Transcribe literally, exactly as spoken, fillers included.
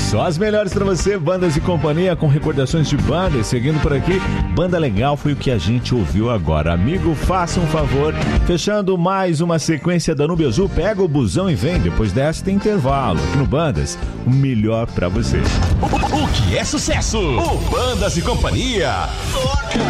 Só as melhores pra você, bandas e companhia com recordações de banda. E seguindo por aqui, banda legal foi o que a gente ouviu agora. Amigo, faça um favor. Fechando mais uma sequência da Nube Azul, pega o busão e vem. Depois dessa tem intervalo. Aqui no Bandas, o melhor pra você. O, o que é sucesso? O Bandas e Companhia.